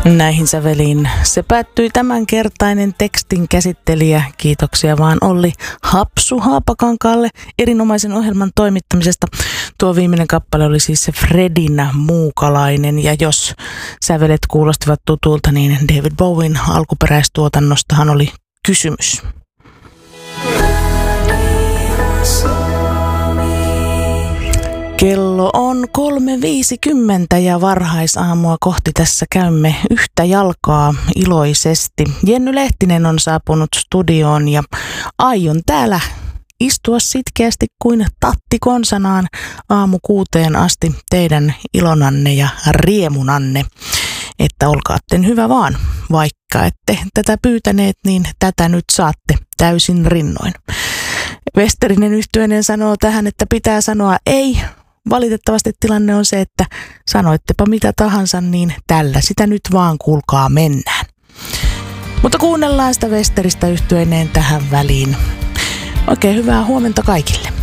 Näihin säveliin se päättyi tämänkertainen tekstin käsittelijä. Kiitoksia vaan Olli Hapsu Haapakankaalle erinomaisen ohjelman toimittamisesta. Tuo viimeinen kappale oli siis se Fredin Muukalainen, ja jos sävelet kuulostivat tutulta, niin David Bowen alkuperäistuotannostahan oli kysymys. Kello on 3.50 ja varhaisaamua kohti tässä käymme yhtä jalkaa iloisesti. Jenny Lehtinen on saapunut studioon ja aion täällä istua sitkeästi kuin tatti konsanaan aamu 6 asti teidän ilonanne ja riemunanne. Että olkaatten hyvä vaan, vaikka ette tätä pyytäneet, niin tätä nyt saatte täysin rinnoin. Westerinen Yhtyeinen sanoo tähän, että pitää sanoa ei. Valitettavasti tilanne on se, että sanoittepa mitä tahansa, niin tällä sitä nyt vaan kuulkaa mennään. Mutta kuunnellaan sitä Westeristä Yhtyeineen tähän väliin. Oikein hyvää huomenta kaikille.